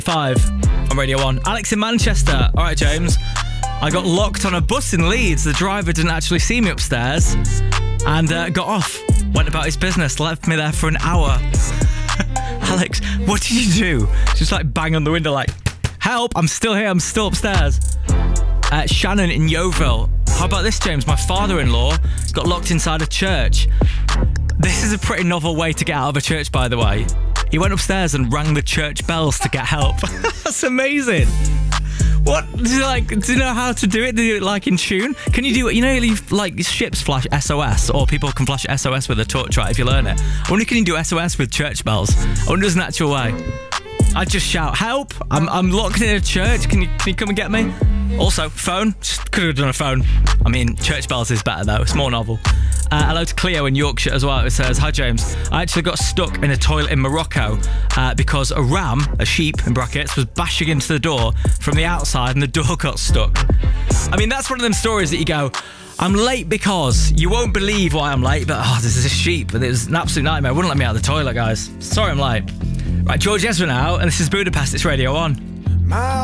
5 on Radio 1. Alex in Manchester. All right, James. I got locked on a bus in Leeds. The driver didn't actually see me upstairs and got off. Went about his business. Left me there for an hour. Alex, what did you do? Just like bang on the window like, help, I'm still here. I'm still upstairs. Shannon in Yeovil. How about this, James? My father-in-law got locked inside a church. This is a pretty novel way to get out of a church, by the way. He went upstairs and rang the church bells to get help. That's amazing. What? Do you know how to do it? Do you do it like in tune? Can you do it? You know, like ships flash SOS, or people can flash SOS with a torch, right, if you learn it. I wonder, can you do SOS with church bells? I wonder there's an actual way. I'd just shout, help! I'm locked in a church. Can you come and get me? Also, phone. Just could have done a phone. I mean, church bells is better though. It's more novel. Hello to Cleo in Yorkshire as well. It says, hi James. I actually got stuck in a toilet in Morocco because a ram, a sheep in brackets, was bashing into the door from the outside and the door got stuck. I mean, that's one of them stories that you go, I'm late because you won't believe why I'm late, but this is a sheep. And it was an absolute nightmare. It wouldn't let me out of the toilet, guys. Sorry I'm late. Right, George Ezra now, and this is Budapest. It's Radio 1.